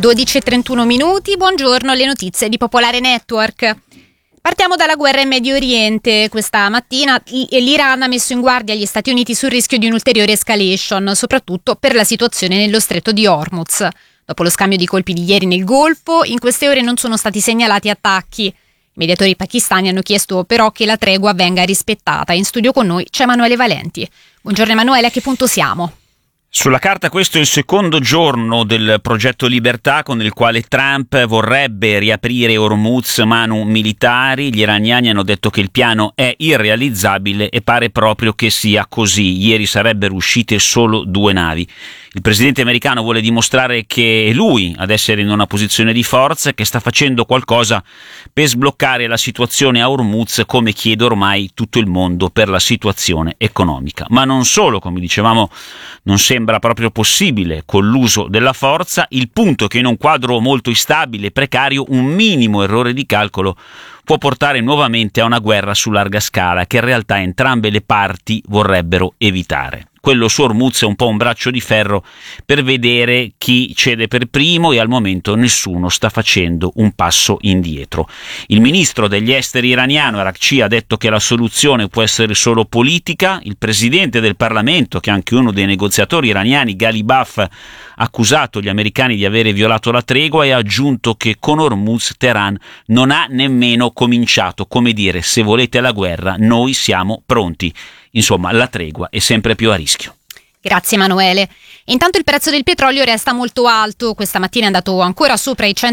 12:31 minuti, buongiorno, le notizie di Popolare Network. Partiamo dalla guerra in Medio Oriente. Questa mattina l'Iran ha messo in guardia gli Stati Uniti sul rischio di un'ulteriore escalation, soprattutto per la situazione nello stretto di Hormuz. Dopo lo scambio di colpi di ieri nel Golfo, in queste ore non sono stati segnalati attacchi. I mediatori pakistani hanno chiesto però che la tregua venga rispettata. In studio con noi c'è Emanuele Valenti. Buongiorno Emanuele, a che punto siamo? Sulla carta questo è il secondo giorno del progetto Libertà con il quale Trump vorrebbe riaprire Hormuz manu militari. Gli iraniani hanno detto che il piano è irrealizzabile e pare proprio che sia così. Ieri sarebbero uscite solo 2 navi. Il presidente americano vuole dimostrare che è lui ad essere in una posizione di forza e che sta facendo qualcosa per sbloccare la situazione a Hormuz, come chiede ormai tutto il mondo per la situazione economica. Ma non solo, come dicevamo, non sembra proprio possibile con l'uso della forza. Il punto è che in un quadro molto instabile e precario un minimo errore di calcolo può portare nuovamente a una guerra su larga scala che in realtà entrambe le parti vorrebbero evitare. Quello su Hormuz è un po' un braccio di ferro per vedere chi cede per primo e al momento nessuno sta facendo un passo indietro. Il ministro degli esteri iraniano Araghchi ha detto che la soluzione può essere solo politica. Il presidente del Parlamento, che è anche uno dei negoziatori iraniani, Ghalibaf, ha accusato gli americani di avere violato la tregua e ha aggiunto che con Hormuz Teheran non ha nemmeno cominciato. Come dire, se volete la guerra, noi siamo pronti. Insomma, la tregua è sempre più a rischio. Grazie Emanuele. Intanto il prezzo del petrolio resta molto alto. Questa mattina è andato ancora sopra i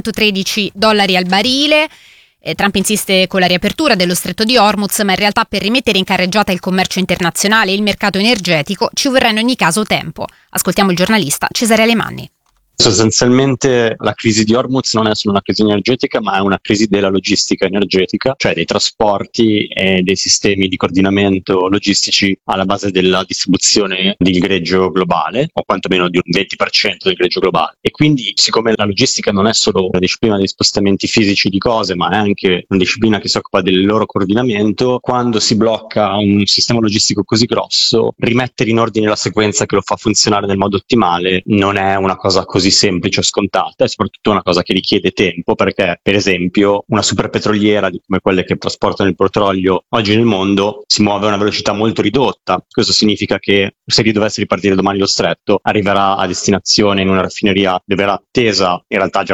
$113 al barile. Trump insiste con la riapertura dello stretto di Hormuz, ma in realtà per rimettere in carreggiata il commercio internazionale e il mercato energetico ci vorrà in ogni caso tempo. Ascoltiamo il giornalista Cesare Alemanni. Sostanzialmente la crisi di Hormuz non è solo una crisi energetica, ma è una crisi della logistica energetica, cioè dei trasporti e dei sistemi di coordinamento logistici alla base della distribuzione del greggio globale, o quantomeno di un 20% del greggio globale. E quindi, siccome la logistica non è solo una disciplina degli spostamenti fisici di cose, ma è anche una disciplina che si occupa del loro coordinamento, quando si blocca un sistema logistico così grosso, rimettere in ordine la sequenza che lo fa funzionare nel modo ottimale non è una cosa così semplice o scontata, è soprattutto una cosa che richiede tempo, perché per esempio una superpetroliera come quelle che trasportano il petrolio oggi nel mondo si muove a una velocità molto ridotta. Questo significa che se dovesse ripartire domani lo stretto, arriverà a destinazione in una raffineria dove era attesa in realtà già